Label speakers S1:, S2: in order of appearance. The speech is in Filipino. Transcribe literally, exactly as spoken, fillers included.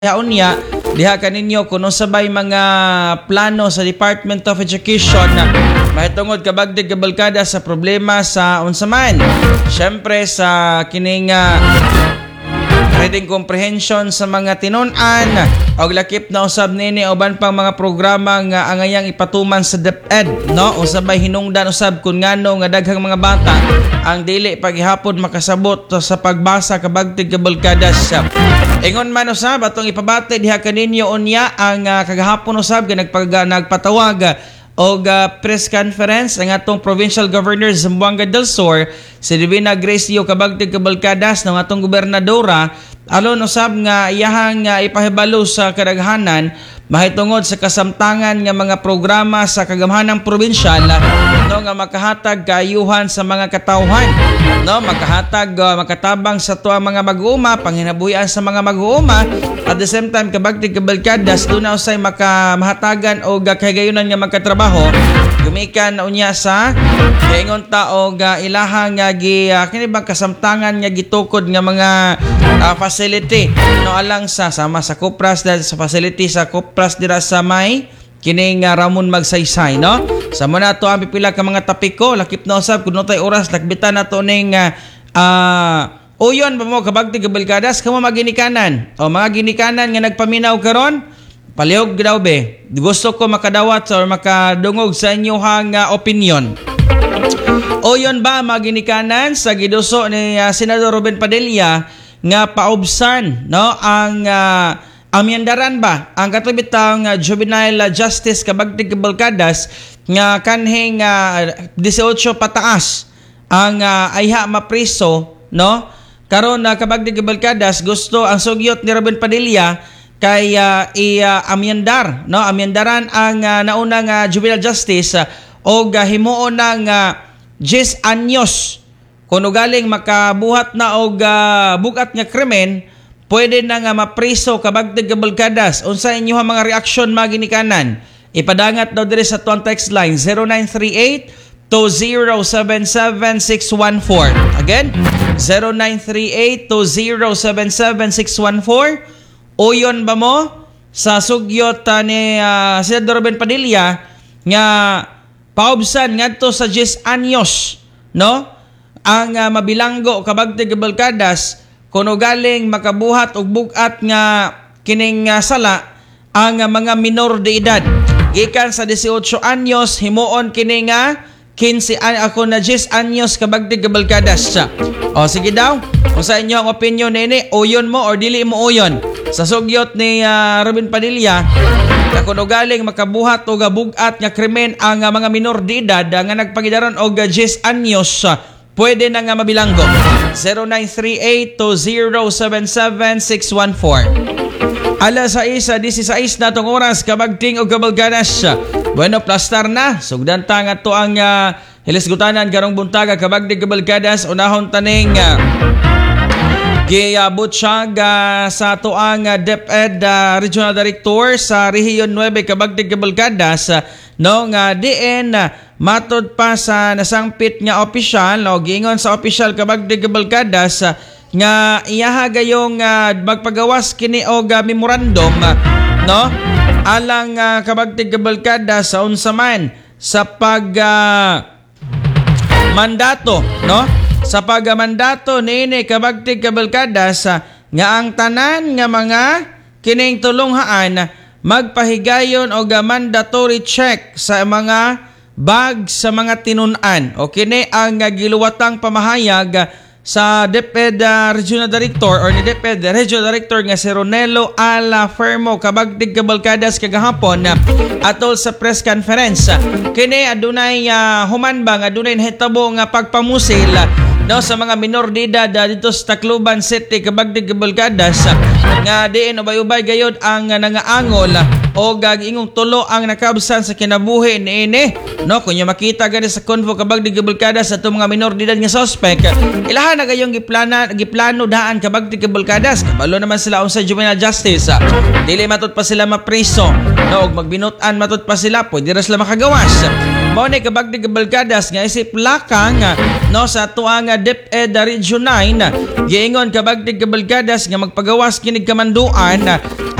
S1: Haon niya, diha kaninyo kuno sabay mga plano sa Department of Education na mahitungod kabagdig kabalkada sa problema sa unsaman. Siyempre sa kining uh, reading comprehension sa mga tinun-an og lakip na usab nini uban pang mga programa nga angayang ipatuman sa DepEd, no? Usabay hinungdan usab kun ngano nga daghang mga bata ang dili paghihapon makasabot sa pagbasa kabagdig kabalkada sa ingon man usab atong ipabati diha kaninyo unya ang uh, kagahapon usab nga nagpag nagpatawag uh, og uh, press conference ang atong Provincial Governor Zamboanga del Sur si Divina Gracio kabagdig kabalkadas ng atong gobernadora alon usab nga iyahang uh, ipahibalo sa kadaghanan mahitungod sa kasamtangan nga mga programa sa kagamhanang probinsyal no nga makahatag kaayuhan sa mga katawhan no makahatag uh, makatabang sa tuwa mga mag-uuma panghinabuhian sa mga mag-uuma at the same time kabagdig kabalkadas do na usay makamahatagan o kahigayunan nga magkatrabaho gumikan na unya sa kaingon ta og uh, ilahang nga gi uh, kini bang kasamtangan nga gitukod nga mga uh, facility no alang sa sama sa Kupras sa facility sa Kupras dira sa may kining uh, Ramon Magsaysay no sa muna to ang pipila ka mga tapiko lakip na usab kun tay oras lakbitan nato ning uh, uh, uyon ba mo kabagdig kabalkadas kamo maginikanan o mga ginikanan nga nagpaminaw karon palihog daw be gusto ko makadawat or makadungog sa inyohang uh, opinion uyon ba maginikanan sa giduso ni uh, Senador Ruben Padilla nga paubsan no ang uh, amyandaran ba ang katubitang uh, juvenile justice kabagdig kabalkadas nga kanhing uh, eighteen pataas ang uh, ayha mapriso no karon na uh, kabagdig kabalkadas gusto ang sugyot ni Ruben Padilla kay uh, i-amyandar uh, no amyandaran ang uh, naunang uh, juvenile justice uh, og uh, himuon ng uh, ten anyos kuno galing makabuhat na og uh, bugat nga krimen pwede na nga mapriso kabagdig kabalkadas unsa inyo mga reaksyon maginikanan ipadangat daw diri sa tuang text line zero nine three eight two zero seven seven six one four again zero nine three eight two zero seven seven six one four uyon ba mo sa sugyot uh, ni uh, Senador Ruben Padilla nga paubsan ngadto sa ten anyos no ang uh, mabilanggo kabagdig kabalkadas kuno galing makabuhat og bugat nga kining uh, sala ang uh, mga minor de edad gikan sa eighteen anyos himuon kini nga fifteen an ako na ten anyos kabagdig kabalkadas siya o sige daw kung sa inyo ang opinion nini uyon mo or dili mo uyon sa sugyot ni uh, Ruben Padilla na kuno galing makabuhat og bugat nga krimen ang uh, mga minor de edad uh, nga nagpagidaron og uh, ten anyos uh, pwede na nga mabilanggo zero nine three eight two zero seven seven six one four alas sais na tong oras kabagting o kabalkadas bueno plastar na sugdan ta nga to ang uh, hilisgutanan karong buntaga kabagting kabalkadas unahon taning uh, giabot siya uh, sa to ang uh, DepEd uh, Regional Director sa Rehiyon nine kabagting kabalkadas uh, no nga diin uh, matod pa sa nasangpit nga opisyal o giingon sa opisyal kabagdig kabalkadas uh, nga iyaha gayong uh, magpagawas kini og uh, memorandum uh, no alang uh, kabagdig kabalkadas sa unsa man sa pag uh, mandato no sa pagmandato nini kabagdig kabalkadas uh, nga ang tanan nga mga kining tulunghaan magpahigayon og uh, mandatory check sa mga bag sa mga tinun-an. O kini ang uh, giluwatang pamahayag uh, sa DepEd uh, Regional Director or ni DepEd Regional Director nga si Ronelo Ala Fermo kabagdig kabalkadas kagahapon uh, atol sa press conference. Uh, kini adunay uh, human ba nga adunay nahitabo nga pagpamusil uh, no sa mga minor de edad uh, dito sa Tacloban City kabagdig kabalkadas uh, nga diin ubay-ubay gayod ang uh, nangaangol uh, o gagingong tulo ang nakabsan sa kinabuhi ni ini no kunya makita gani sa konvo kabagdig kabalkadas sa itong mga minor de edad nga suspect ilahan na gayong giplana giplano daan kabagdig kabalkadas kabalo naman sila unsa juvenile justice dili matud pa sila mapriso no og magbinutan matud pa sila pwede ra sila makagawas Mao ni kabagdig kabalkadas nga isip lakang no sa tuang DepEd Region nine giingon kabagdig kabalkadas nga magpagawas kinig kamanduan